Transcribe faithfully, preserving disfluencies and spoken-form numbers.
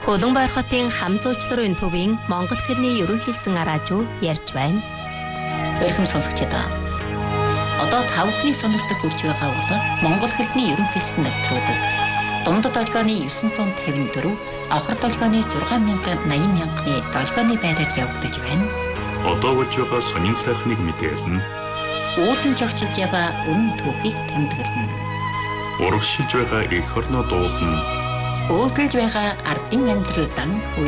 Хөлбөмбөр хотын хам зуучларын төвийн монгол хэлний ерөнхийлсөн араажуу ярьж байна. Эрхэм сонсогчдоо. Одоо тав хүний сонирхдаг хүрч байгаа бол монгол хэлний ерөнхийлсөн нэвтрүүлэг. Дундад долгионы дев'ять тавин четыре, авхар долгионы шесть мянга восемьдесят мянганы долгионы байраар явагдаж байна. Одоо гэж байгаа сонин сайхныг мэдээлнэ. Уулын жогчилж яваа өмнө түүхийг тэмдэглэнэ. Урагшилж байгаа эх орноо дуулна. Өөдөлж байгаа ардын амьдрал дан